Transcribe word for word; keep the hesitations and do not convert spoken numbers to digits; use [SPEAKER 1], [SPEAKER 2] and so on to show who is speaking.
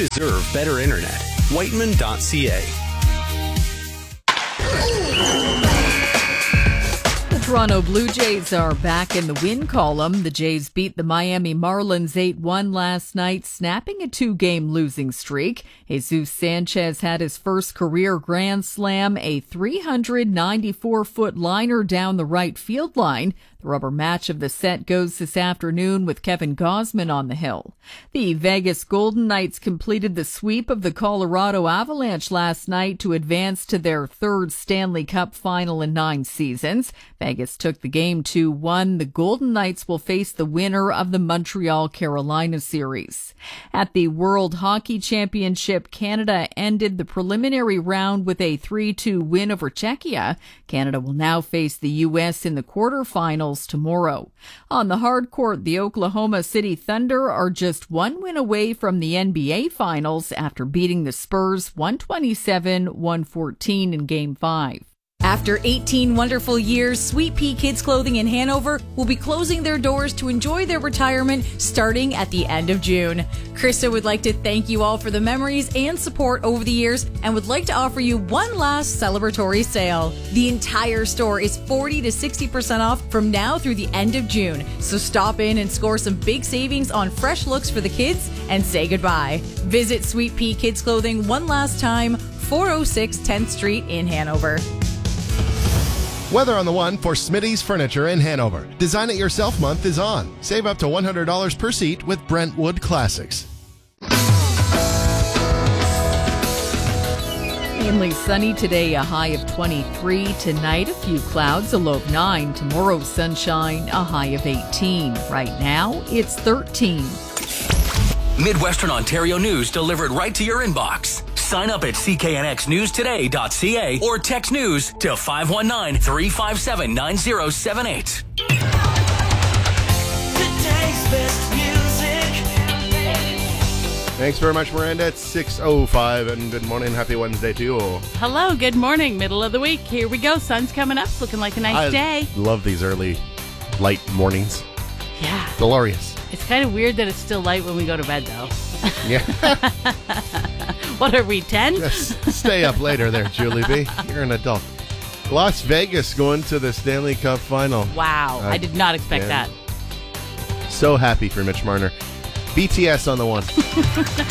[SPEAKER 1] deserve better internet. Whiteman dot c a.
[SPEAKER 2] The Toronto Blue Jays are back in the win column. The Jays beat the Miami Marlins eight one last night, snapping a two-game losing streak. Jesus Sanchez had his first career grand slam, a three hundred ninety-four foot liner down the right field line. The rubber match of the set goes this afternoon with Kevin Gausman on the hill. The Vegas Golden Knights completed the sweep of the Colorado Avalanche last night to advance to their third Stanley Cup final in nine seasons. Vegas took the game two one. The Golden Knights will face the winner of the Montreal-Carolina series. At the World Hockey Championship, Canada ended the preliminary round with a three two win over Czechia. Canada will now face the U S in the quarterfinals tomorrow. On the hard court, the Oklahoma City Thunder are just one win away from the N B A Finals after beating the Spurs one twenty-seven one fourteen in Game five.
[SPEAKER 3] After eighteen wonderful years, Sweet Pea Kids Clothing in Hanover will be closing their doors to enjoy their retirement starting at the end of June. Krista would like to thank you all for the memories and support over the years and would like to offer you one last celebratory sale. The entire store is forty to sixty percent off from now through the end of June. So stop in and score some big savings on fresh looks for the kids and say goodbye. Visit Sweet Pea Kids Clothing one last time, four oh six tenth Street in Hanover.
[SPEAKER 4] Weather on the one for Smitty's Furniture in Hanover. Design It Yourself month is on. Save up to one hundred dollars per seat with Brentwood Classics.
[SPEAKER 2] Mainly sunny today, a high of twenty-three. Tonight, a few clouds, a low of nine. Tomorrow, sunshine, a high of eighteen. Right now, it's thirteen.
[SPEAKER 5] Midwestern Ontario news delivered right to your inbox. Sign up at c k n x news today dot c a or text news to five one nine, three five seven, nine zero seven eight.
[SPEAKER 4] Thanks very much, Miranda. It's six oh five, and good morning. Happy Wednesday to you all.
[SPEAKER 6] Hello, good morning. Middle of the week. Here we go. Sun's coming up. Looking like a nice
[SPEAKER 4] I
[SPEAKER 6] day.
[SPEAKER 4] love these early light mornings.
[SPEAKER 6] Yeah.
[SPEAKER 4] Glorious.
[SPEAKER 6] It's kind of weird that it's still light when we go to bed, though.
[SPEAKER 4] Yeah.
[SPEAKER 6] What are we, ten?
[SPEAKER 4] Just stay up later there, Julie B. You're an adult. Las Vegas going to the Stanley Cup final.
[SPEAKER 6] Wow.
[SPEAKER 4] Uh,
[SPEAKER 6] I did not expect
[SPEAKER 4] yeah.
[SPEAKER 6] that.
[SPEAKER 4] So happy for Mitch Marner. B T S on the one.